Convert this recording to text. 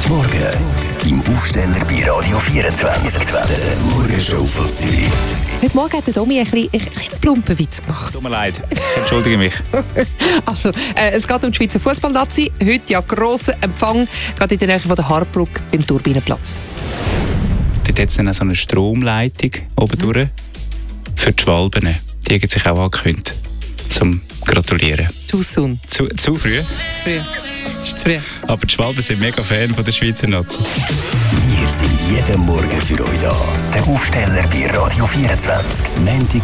Morgen im Aufsteller bei Radio 24. Der Morgenshow von Zürich. Heute Morgen hat der Domi ein bisschen plumpen Witz gemacht. Tut mir leid, entschuldige mich. Also, es geht um die Schweizer Fußballnazi. Heute ja grosser Empfang, gerade in der Nähe von der Harbruck beim Turbinenplatz. Dort hat es dann so eine Stromleitung oben durch für die Schwalben. Die haben sich auch angekündigt, zum Gratulieren. Too soon. Zu früh? Früh. Ist zu früh. Aber die Schwalben sind mega Fan von der Schweizer Nazi. Wir sind jeden Morgen für euch da. Der Aufsteller bei Radio 24. Montag